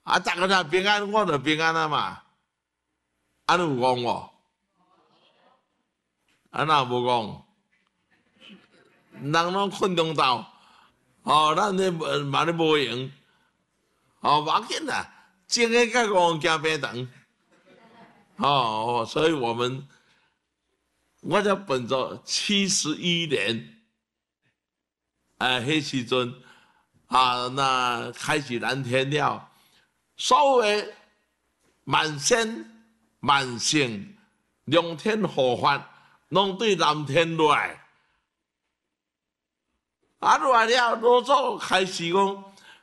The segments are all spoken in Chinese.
大家若平安，我就平安啊嘛。安有讲无？哪无讲？人拢困中斗，咱咧嘛咧无用，无要紧啦，种个甲戆行平长，所以我就本着71年，迄时阵那开启蓝天了，所有的万仙万圣龙天护法，拢对蓝天落来。落来了，老早开始讲，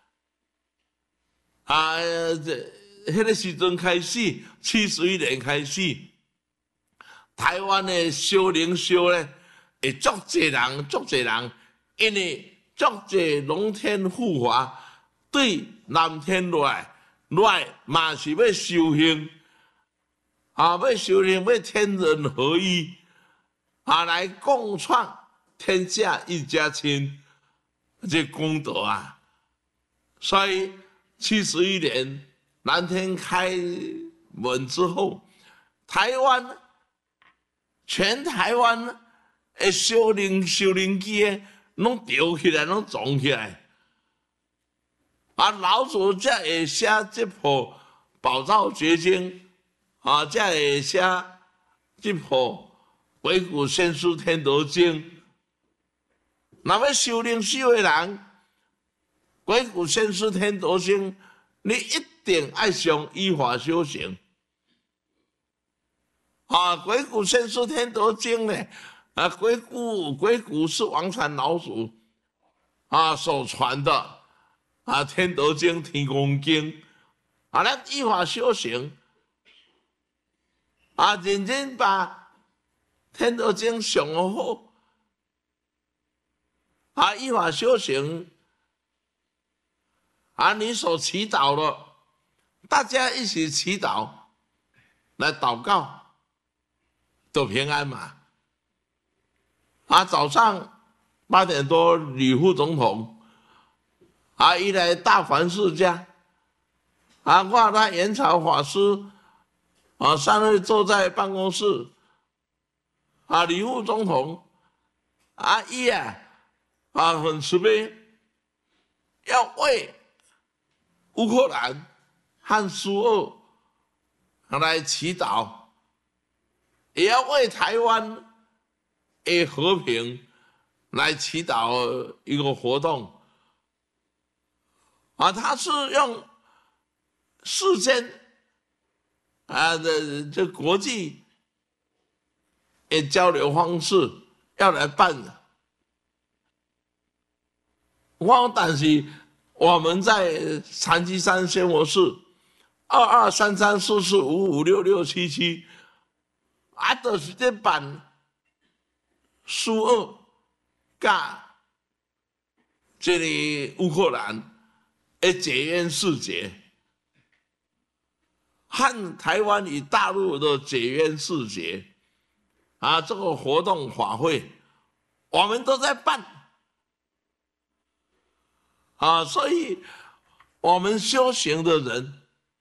迄个时阵开始，71年开始，台湾的烧灵烧咧，会足侪人，因为足侪龙天护法对蓝天落来嘛是要修行，要修行要天人合一，来共创天下一家亲。这功德啊，所以71年蓝天开门之后，全台湾的修灵机拢吊起来，拢撞起来，老祖才会写这部宝藏绝经，才会写这部鬼谷先师天德经。若要修灵修的人，鬼谷先师天德经，你一定爱上依法修行。鬼谷先师天德经呢，鬼谷是王传老祖所传的天德经、天公经，咱依法修行，认真把天德经上好。依法修行，你所祈祷的，大家一起祈祷，来祷告，都平安嘛。早上8点多，吕副总统，一来大凡世家，我那元朝法师，3位坐在办公室，吕副总统，伊很慈悲，要为乌克兰和苏俄来祈祷，也要为台湾的和平来祈祷一个活动。他是用世间这国际的交流方式要来办的。但是我们在禅机山生活室223344555667，就是在办苏俄甲这个乌克兰的结缘世节，和台湾与大陆的结缘世节，这个活动法会，我们都在办。所以我们修行的人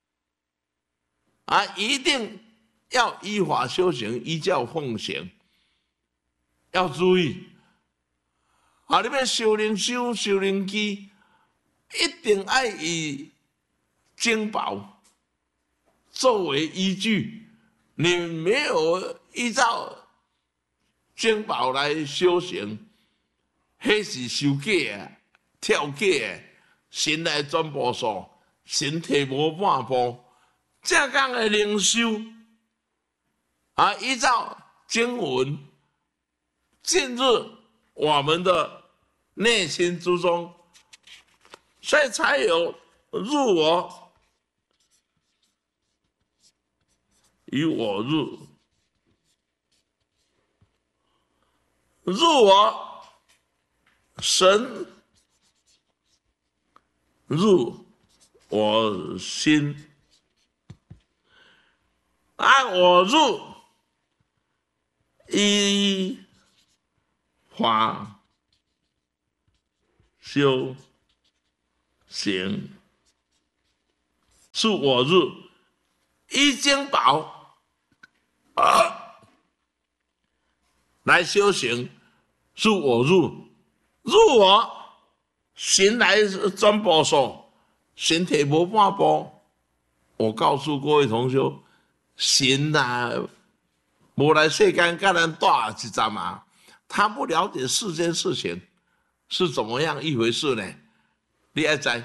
一定要依法修行，依教奉行，要注意你要修灵机，一定要以经宝作为依据，你没有依照经宝来修行，那是修假的。跳假的，神来转步数，神退无半步。正讲的灵修依照经文进入我们的内心之中，所以才有入我与我入我神。入我心，我入依法修行， 是我入，依经宝来修行，是我入，入我神来转步数，身体无半步。我告诉各位同学，神啊，无来世间跟咱大一站啊，他不了解世间事情是怎么样一回事呢？你要知，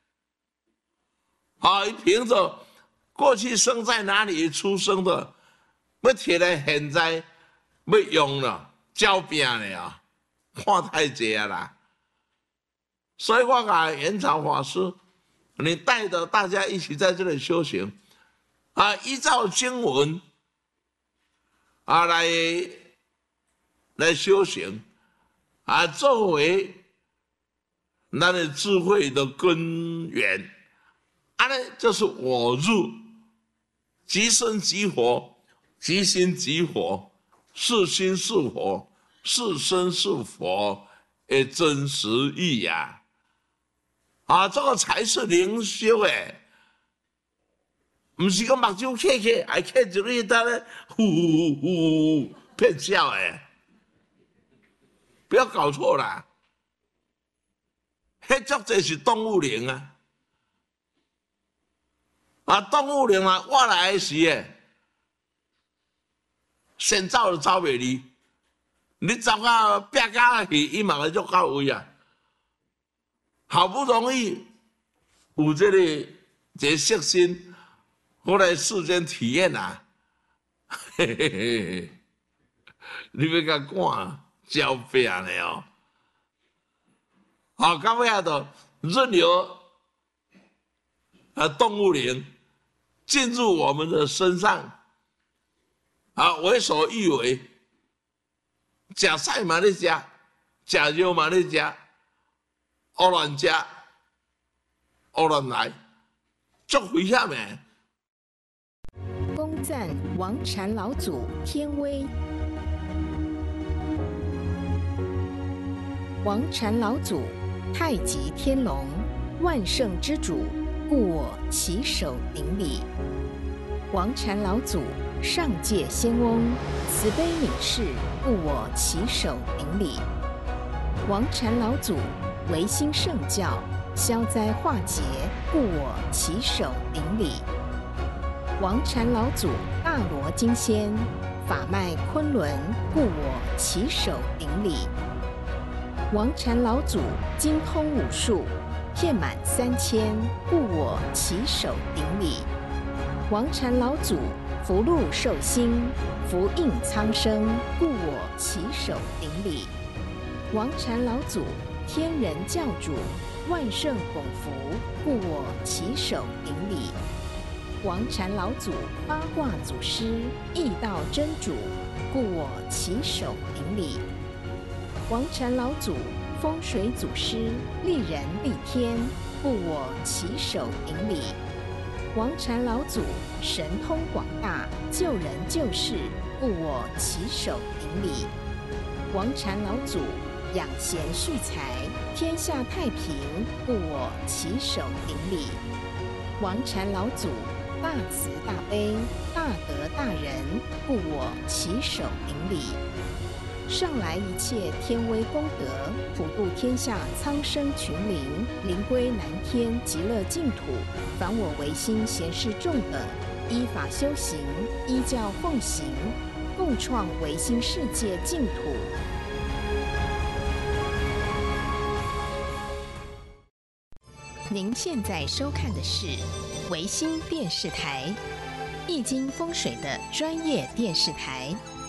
好，凭着过去生在哪里出生的，要摕来现在要用了，交病了啊，看太济啊啦。所以我讲元朝法师，你带着大家一起在这里修行，啊，依照经文啊来修行，啊，作为咱的智慧的根源，啊呢，就是我入，即身即佛，即心即佛，是心是佛，是身是佛的真实意呀。啊，这个才是灵修诶，不是讲目睭开，还开一日单咧，呼骗笑诶，不要搞错啦。迄足侪是动物灵啊，啊动物灵啊，我来时诶，先走就走袂离，你走到壁角去，伊嘛会足到位啊。好不容易有这个色心，我来世间体验啊，嘿嘿嘿，你要甲赶交病了哦。好，到尾下头任由动物灵进入我们的身上，啊，为所欲为，食菜嘛咧食，食肉嘛咧食。胡乱吃，胡乱来，足危险的。 恭赞王禅老祖天威。王禅老祖，太极天龙，万圣之主，故我起手顶礼。王禅老祖，上界仙翁，慈悲悯世，故我起手顶礼。王禅老祖，维新圣教，消灾化解，故我起手顶礼。王禅老祖大罗金仙，法脉昆仑，故我起手顶礼。王禅老祖精通武术，遍满3000，故我起手顶礼。王禅老祖福禄寿星，福应苍生，故我起手顶礼。王禅老祖天人教主，万圣拱福，故我起手顶礼。王禅老祖八卦祖师，易道真主，故我起手顶礼。王禅老祖风水祖师，利人利天，故我起手顶礼。王禅老祖神通广大，救人救世，故我起手顶礼。王禅老祖养贤蓄财，天下太平，故我起手顶礼。王禅老祖大慈大悲，大德大仁，故我起手顶礼。上来一切天威功德，普度天下苍生群灵，灵归南天极乐净土。凡我唯心贤士众等，依法修行，依教奉行，共创唯心世界净土。您现在收看的是唯心电视台，易经风水的专业电视台。